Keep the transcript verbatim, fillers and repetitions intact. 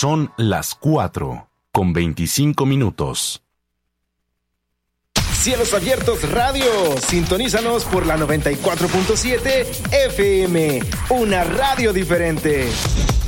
Son las cuatro con veinticinco minutos. Cielos Abiertos Radio, sintonízanos por la noventa y cuatro punto siete F M, una radio diferente.